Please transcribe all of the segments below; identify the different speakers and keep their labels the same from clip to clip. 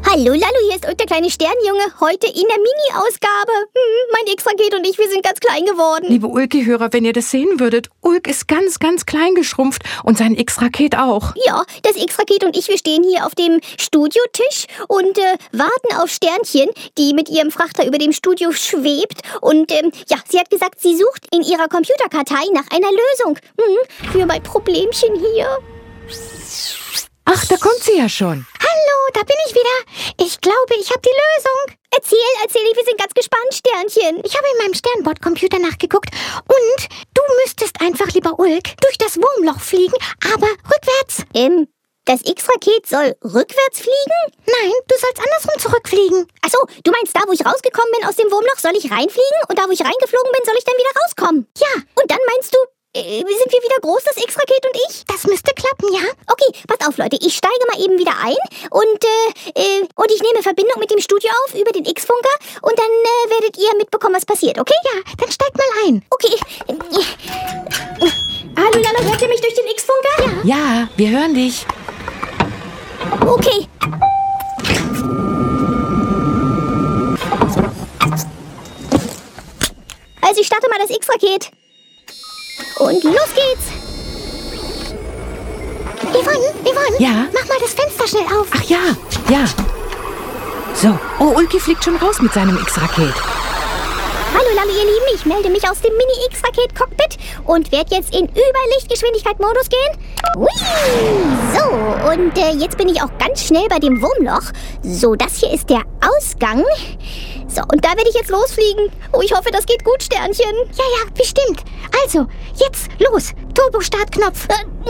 Speaker 1: Hallo Lalu, hier ist der kleine Sternjunge. Heute in der Mini-Ausgabe. Mein X-Raket und ich, wir sind ganz klein geworden.
Speaker 2: Liebe Ulki-Hörer, wenn ihr das sehen würdet, Ulk ist ganz, ganz klein geschrumpft und sein X-Raket auch.
Speaker 1: Ja, das X-Raket und ich, wir stehen hier auf dem Studiotisch und warten auf Sternchen, die mit ihrem Frachter über dem Studio schwebt. Und sie hat gesagt, sie sucht in ihrer Computerkartei nach einer Lösung. Für mein Problemchen hier.
Speaker 2: Ach, da kommt sie ja schon.
Speaker 1: Hallo, da bin ich wieder. Ich glaube, ich habe die Lösung. Erzähl, wir sind ganz gespannt, Sternchen. Ich habe in meinem Sternbot-Computer nachgeguckt und du müsstest einfach, lieber Ulk, durch das Wurmloch fliegen, aber rückwärts. Das X-Raket soll rückwärts fliegen? Nein, du sollst andersrum zurückfliegen. Achso, du meinst, da wo ich rausgekommen bin aus dem Wurmloch, soll ich reinfliegen und da wo ich reingeflogen bin, soll ich dann wieder rauskommen? Ja. Und dann meinst du, sind wir wieder groß, das X-Raket und ich? Das müsste klappen, ja. Okay, pass auf, Leute. Ich steige mal eben wieder ein und ich nehme Verbindung mit dem Studio auf über den X-Funker und dann werdet ihr mitbekommen, was passiert, okay? Ja, dann steigt mal ein. Okay. Hallo, Lala, hört ihr mich durch den X-Funker? Ja.
Speaker 2: Ja, wir hören dich.
Speaker 1: Okay. Also ich starte mal das X-Raket. Und los geht's! Yvonne,
Speaker 2: Ja?
Speaker 1: mach mal das Fenster schnell auf.
Speaker 2: Ach ja. So, oh, Ulki fliegt schon raus mit seinem X-Raket.
Speaker 1: Hallo Lalu, ihr Lieben, ich melde mich aus dem Mini-X-Raket-Cockpit und werde jetzt in Überlichtgeschwindigkeit-Modus gehen. Hui! So, und jetzt bin ich auch ganz schnell bei dem Wurmloch. So, das hier ist der Ausgang. So, und da werde ich jetzt losfliegen. Oh, ich hoffe, das geht gut, Sternchen. Ja, bestimmt. Also, jetzt los. Turbo-Startknopf.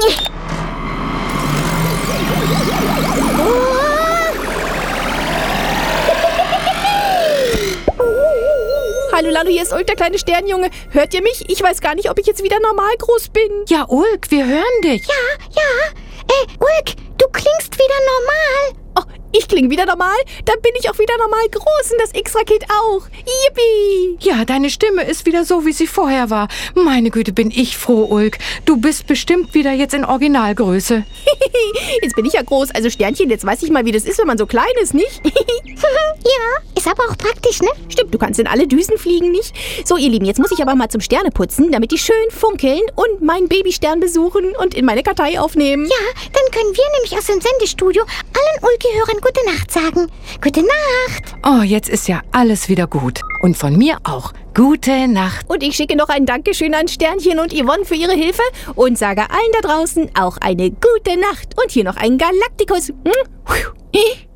Speaker 3: Hallo Lalu, hier ist Ulk, der kleine Sternjunge. Hört ihr mich? Ich weiß gar nicht, ob ich jetzt wieder normal groß bin.
Speaker 2: Ja, Ulk, wir hören dich.
Speaker 1: Ja. Ulk, du klingst wieder normal.
Speaker 3: Oh, ich klinge wieder normal? Dann bin ich auch wieder normal groß und das X-Raket auch. Yippie!
Speaker 2: Ja, deine Stimme ist wieder so, wie sie vorher war. Meine Güte, bin ich froh, Ulk. Du bist bestimmt wieder jetzt in Originalgröße.
Speaker 3: Jetzt bin ich ja groß. Also Sternchen, jetzt weiß ich mal, wie das ist, wenn man so klein ist, nicht?
Speaker 1: Ja, ist aber auch praktisch, ne?
Speaker 3: Stimmt, du kannst in alle Düsen fliegen, nicht? So, ihr Lieben, jetzt muss ich aber mal zum Sterneputzen, damit die schön funkeln und meinen Babystern besuchen und in meine Kartei aufnehmen.
Speaker 1: Ja, dann können wir nämlich aus dem Sendestudio allen Ulki-Hörern gute Nacht sagen. Gute Nacht.
Speaker 2: Oh, jetzt ist ja alles wieder gut. Und von mir auch. Gute Nacht.
Speaker 3: Und ich schicke noch ein Dankeschön an Sternchen und Yvonne für ihre Hilfe und sage allen da draußen auch eine gute Nacht. Und hier noch ein Galaktikus.